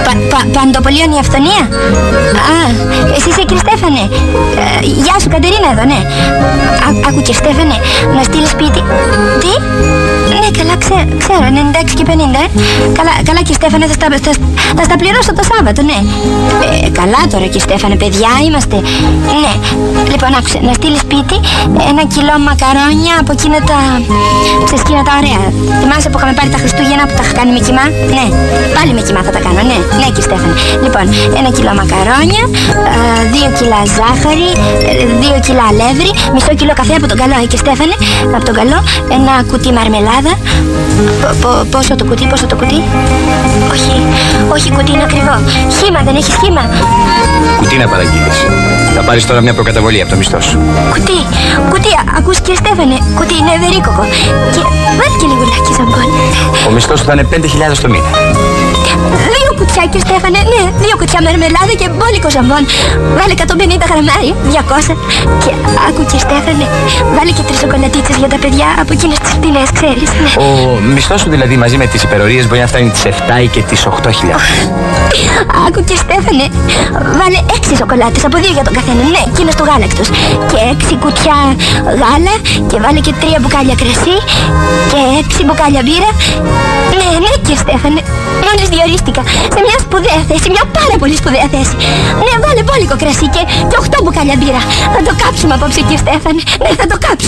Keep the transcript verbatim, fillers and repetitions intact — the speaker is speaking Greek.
πα, πα, Παντοπολίων η αυθονία. Α, εσύ είσαι κύριε Στέφανε. Ε, γεια σου Κατερίνα εδώ, ναι. Α, άκου κύριε Στέφανε, να στείλει σπίτι. Τι? Ναι, καλά, ξέ, ξέρω, ενενήντα έξι και πενήντα, ε. Καλά, καλά κύριε Στέφανε, θα στα, θα, θα στα πληρώσω το Σάββατο, ναι. Ε, καλά τώρα κύριε Στέφανε, παιδιά είμαστε. Ναι, λοιπόν άκουσε, να στείλει σπίτι ένα κιλό μακαρόνια από εκείνα τα... Ξέρεις, εκείνα τα ωραία. Θυμάσαι που είχαμε πάρει τα Χριστούγεννα που τα είχα κάνει με κιμά? Ναι, πάλι με κιμά θα τα κάνω, ναι, ναι κύριε Στέφανε. Λοιπόν, ένα κιλό μακαρόνια, δύο κιλά ζάχαρη, δύο κιλά αλεύρι, μισό κιλό καφέ από τον καλό, ε, κύριε Στέφανε, από τον καλό, ένα κουτί μαρμελάδα. Πόσο το κουτί, πόσο το κουτί? Όχι, όχι κουτί είναι ακριβό. Χήμα, δεν έχεις χήμα? Κουτί να παραγγείλεις. Θα πάρεις τώρα μια προκαταβολή από το μισθό σου. Κουτί, κουτί, ακούς κύριε Στέφανε, κουτί είναι ευερίκοκο. Και βάλει και λιγουλάκι ζαμπόν. Ο μισθός σου θα είναι πέντε χιλιάδες το μήνα. Δύο κουτιά κύριε Στέφανε, ναι, δύο κουτιά μερμελάδα και μπόλικο ζαμπόν. Βάλε εκατόν πενήντα γραμμάρι, διακόσια. Και άκου κύριε Στέφανε, βάλε και τρεις σοκολατίτσες για τα παιδιά από εκείνες τις φτηνές, ξέρεις. Ναι. Ο μισθός σου δηλαδή μαζί με τις υπερορίες μπορεί να φτάνει τις επτά ή και τις οκτώ χιλιάδες. Άκου κύριε Στέφανε, βάλε έξι σοκολάτες από δύο για τον καθένα, ναι, εκείνες του γάλακτος. Και έξι κουτιά γάλα και βάλε και τρία μπουκάλια κρασί και έξι μπουκάλια μπύρα. Ναι, ναι κύριε Στέφανε, μόλις διορίστηκα σε μια σπουδαία θέση, μια πάρα πολύ σπουδαία θέση. Ναι, βάλε μπόλικο κρασί και, και οκτώ μπουκάλια μπύρα. Θα το κάψουμε απόψε κύριε Στέφανε, ναι, θα το κάψουμε.